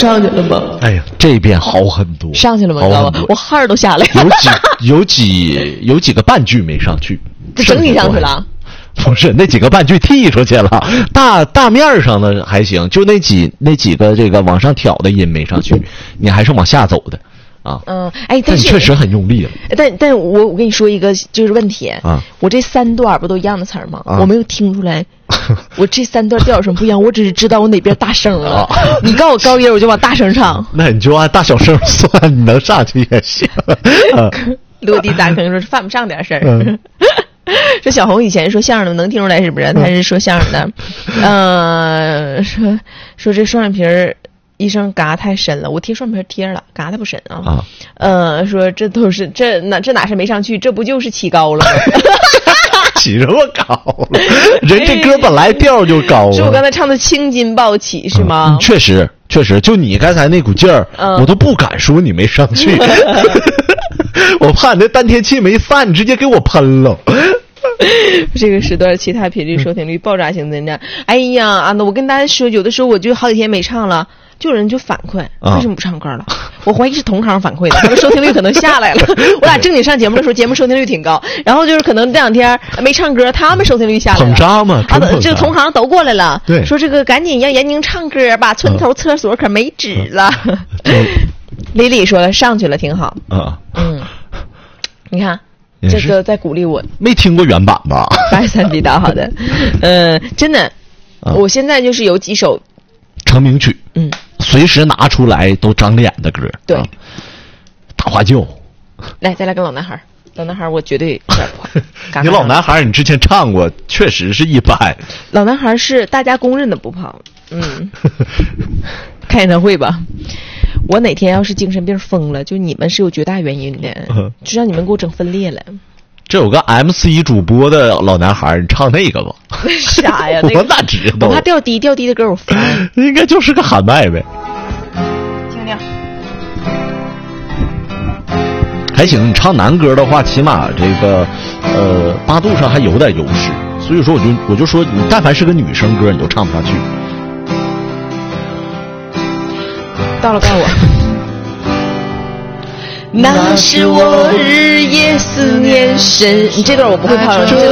上去了吗？ 哎呀，这边好很多。 上去了吗？知道吗？我汗儿都下来了。 有几个半句没上去， 这整体上去了。 不是那几个半句剔出去了，大面上的还行，就那几个这个往上挑的音没上去，你还是往下走的啊。 但是确实很用力了。 但我跟你说一个就是问题啊，我这3段不都一样的词儿吗？我没有听出来，我这3段调有什么不一样？我只是知道我哪边大声了。你告诉我高音，我就往大声唱。 那你就按大小声算，你能上去也行。 落地大坑说犯不上点事儿。这小红以前说相声的能听出来是不是？他是说相声的，说这双眼皮儿医生嘎太深了，我贴双眼皮贴了，嘎太不深啊。说这都是这哪是没上去，这不就是起高了吗？ 起什么高了？人这歌本来调就高了。 是我刚才唱的青筋暴起是吗？ 确实，就你刚才那股劲儿，我都不敢说你没上去。我怕你那丹田气没散，你直接给我喷了。 这个时段其他频率收听率爆炸性增长。哎呀，我跟大家说，有的时候我就好几天没唱了，就有人就反馈为什么不唱歌了？我怀疑是同行反馈的，他们收听率可能下来了。我俩正经上节目的时候，节目收听率挺高，然后就是可能这2天没唱歌，他们收听率下来了。 捧杀嘛， 这同行都过来了， 对， 说这个赶紧让闫宁唱歌吧，村头厕所可没纸了。李李说了上去了，挺好。你看。这个在鼓励我， 没听过原版吧 ？83比较好的，真的，我现在就是有几首成名曲，随时拿出来都长脸的歌。 对， 大花轿， 来再来个老男孩，我绝对有点跑。 你老男孩你之前唱过，确实是一般。 老男孩是大家公认的不跑，看演唱会吧。我哪天要是精神病疯了，就你们是有绝大原因的，就让你们给我整分裂了。 这有个 MC 主播的老男孩，你唱那个吧？ 啥呀？ 我哪知道？ 我怕调低的歌我烦。 应该就是个喊麦呗。 听听。 还行，你唱男歌的话，起码这个八度上还有点优势。所以说我就说，你但凡是个女生歌，你都唱不上去。 到了，告诉我。那是我日夜思念深。这段我不会唱，这段